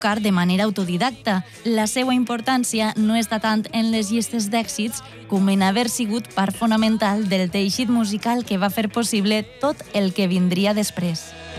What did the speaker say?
tocar de manera autodidacta. La seva importància no està tant en les llistes d'èxits com en haver sigut part fonamental del teixit musical que va fer possible tot el que vindria després.